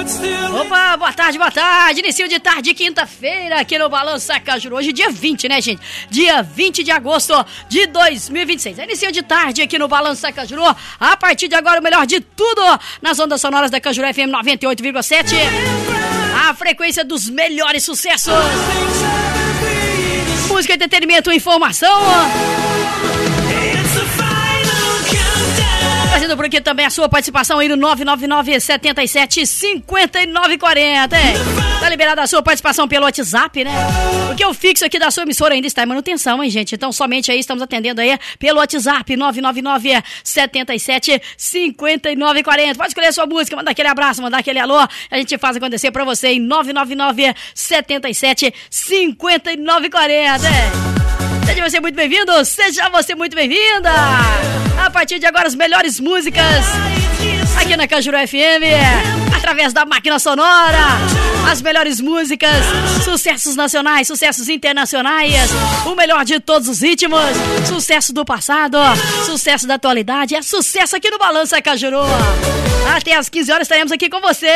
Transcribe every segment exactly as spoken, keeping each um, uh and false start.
Opa, boa tarde, boa tarde. Início de tarde, quinta-feira, aqui no Balança Cajuru. Hoje, dia vinte, né, gente? Dia vinte de agosto de dois mil e vinte e seis. Início de tarde aqui no Balança Cajuru. A partir de agora, o melhor de tudo nas ondas sonoras da Cajuru F M noventa e oito vírgula sete. A frequência dos melhores sucessos. Música, entretenimento e informação. Trazendo por aqui também a sua participação aí no nove nove nove, sete sete, cinco nove quatro zero, hein? Tá liberada a sua participação pelo WhatsApp, né? Porque o fixo aqui da sua emissora ainda está em manutenção, hein, gente? Então somente aí estamos atendendo aí pelo WhatsApp nove nove nove, sete sete, cinco nove quatro zero. Pode escolher a sua música, mandar aquele abraço, mandar aquele alô. A gente faz acontecer pra você em nove nove nove, sete sete, cinco nove quatro zero, hein? Seja você muito bem-vindo, seja você muito bem-vinda. A partir de agora, as melhores músicas aqui na Cajuru F M, através da máquina sonora. As melhores músicas, sucessos nacionais, sucessos internacionais, o melhor de todos os ritmos, sucesso do passado, sucesso da atualidade, é sucesso aqui no Balança Cajuru. Até às quinze horas estaremos aqui com você.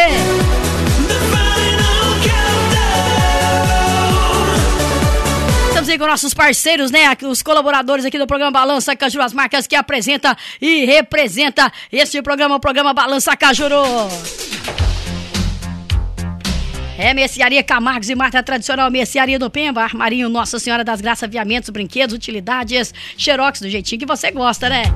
Estamos aí com nossos parceiros, né? Os colaboradores aqui do programa Balança Cajuru, as marcas que apresenta e representa este programa, o programa Balança Cajuru. É Mercearia Camargos e Marta Tradicional, Mercearia do Pemba, Armarinho Nossa Senhora das Graças, aviamentos, brinquedos, utilidades, xerox do jeitinho que você gosta, né?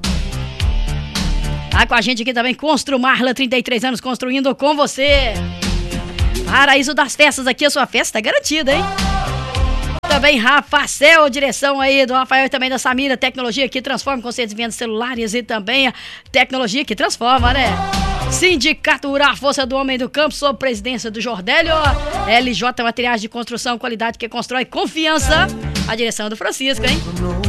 Tá com a gente aqui também, Construmarla, trinta e três anos construindo com você. Paraíso das Festas, aqui a sua festa é garantida, hein? Também Rafacel, direção aí do Rafael e também da Samira, tecnologia que transforma, conceitos de vendas celulares e também a tecnologia que transforma, né? Sindicato Rural, Força do Homem do Campo, sob presidência do Jordélio. L J Materiais de Construção, qualidade que constrói confiança. A direção do Francisco, hein?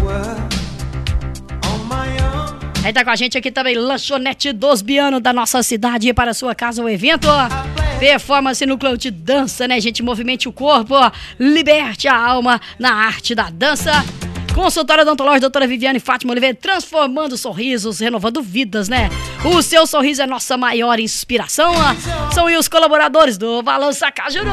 Aí tá com a gente aqui também, Lanchonete dos Biano, da nossa cidade, para a sua casa, o evento. Performance núcleo de dança, né, gente? Movimente o corpo, liberte a alma na arte da dança. Consultório odontológico, doutora Viviane Fátima Oliveira, transformando sorrisos, renovando vidas, né? O seu sorriso é nossa maior inspiração. São os colaboradores do Balança Cajuru.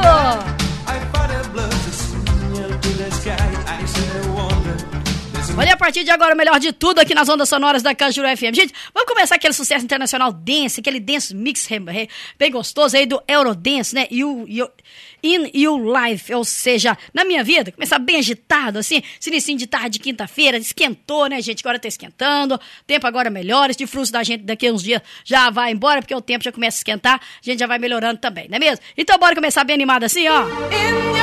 Olha, a partir de agora, o melhor de tudo aqui nas ondas sonoras da Cajuru F M. Gente, vamos começar aquele sucesso internacional dance, aquele dance mix bem gostoso aí do Eurodance, né? You, you, in Your Life, ou seja, na minha vida, começar bem agitado, assim, esse início de tarde, quinta-feira, esquentou, né, gente? Agora tá esquentando, tempo agora melhora, esse fruto da gente daqui a uns dias já vai embora, porque o tempo já começa a esquentar, a gente já vai melhorando também, não é mesmo? Então bora começar bem animado assim, ó.